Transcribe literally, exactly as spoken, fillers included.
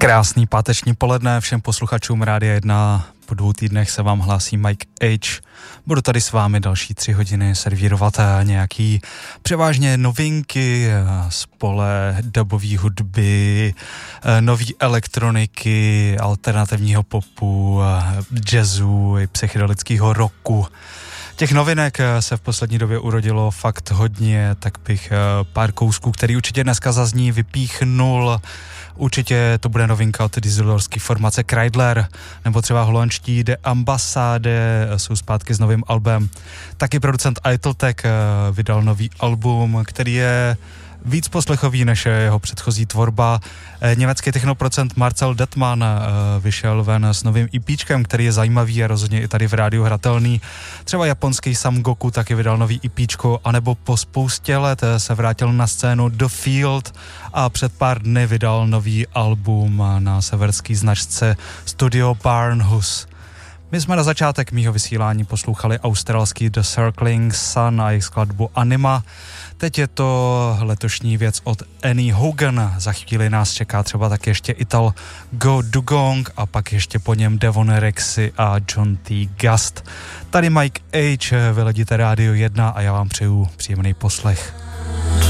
Krásný páteční poledne všem posluchačům Rádia jedna. Po dvou týdnech se vám hlásí Mike H. Budu tady s vámi další tři hodiny servírovat nějaký převážně novinky z pole dubové hudby, nový elektroniky, alternativního popu, jazzu i psychedelického rocku. Těch novinek se v poslední době urodilo fakt hodně, tak bych pár kousků, který určitě dneska zazní, vypíchnul. Určitě to bude novinka od düsseldorfské formace Kreidler, nebo třeba holandští The Ambassade jsou zpátky s novým albem. Taky producent Idletech vydal nový album, který je víc poslechový než jeho předchozí tvorba. Německý technoprocent Marcel Dettmann vyšel ven s novým EPčkem, který je zajímavý a rozhodně i tady v rádiu hratelný. Třeba japonský Sam Goku taky vydal nový EPčko, anebo po spoustě let se vrátil na scénu The Field a před pár dny vydal nový album na severský značce Studio Barnhus. My jsme na začátek mýho vysílání poslouchali australský The Circling Sun a jejich skladbu Anima. Teď je to letošní věc od Annie Hogan. Za chvíli nás čeká třeba tak ještě Ital Go Dugong a pak ještě po něm Devon Rexy a John T. Gust. Tady Mike H. Vyledíte Rádio jedna a já vám přeju příjemný poslech.